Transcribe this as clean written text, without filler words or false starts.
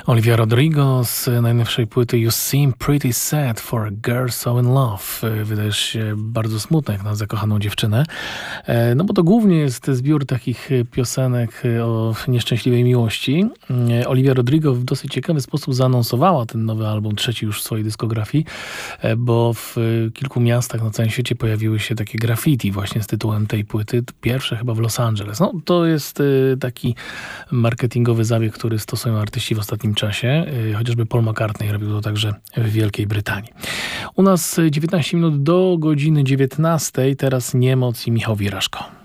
Olivia Rodrigo z najnowszej płyty You Seem Pretty Sad for a Girl So in Love. Wydajesz się bardzo smutna jak na zakochaną dziewczynę. No bo to głównie jest zbiór takich piosenek o nieszczęśliwej miłości. Olivia Rodrigo w dosyć ciekawy sposób zaanonsowała ten nowy album, trzeci już w swojej dyskografii, bo w kilku miastach na całym świecie pojawiły się takie graffiti właśnie z tytułem tej płyty. Pierwsze chyba w Los Angeles. No to jest taki marketingowy zabieg, który stosują artyści w ostatnim czasie. Chociażby Paul McCartney robił to także w Wielkiej Brytanii. U nas 19 minut do godziny 19. Teraz Niemoc i Michał Wieraszko.